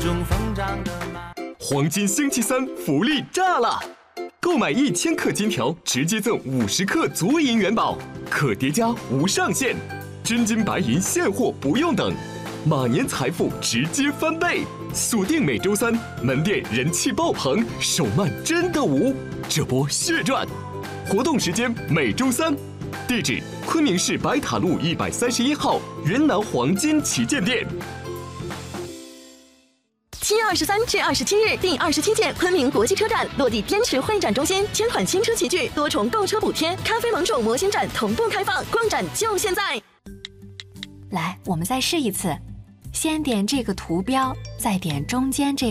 黄金星期三福利炸了！购买1000克金条，直接赠50克足银元宝，可叠加无上限，真金白银现货不用等，马年财富直接翻倍！锁定每周三，门店人气爆棚，手慢真的无，这波血赚！活动时间每周三，地址昆明市白塔路131号云南黄金旗舰店。 7月23至27日，第27届昆明国际车展落地滇池会展中心，千款新车齐聚，多重购车补贴，咖啡盟主模型展同步开放，逛展就现在！ 来，我们再试一次，先点这个图标，再点中间这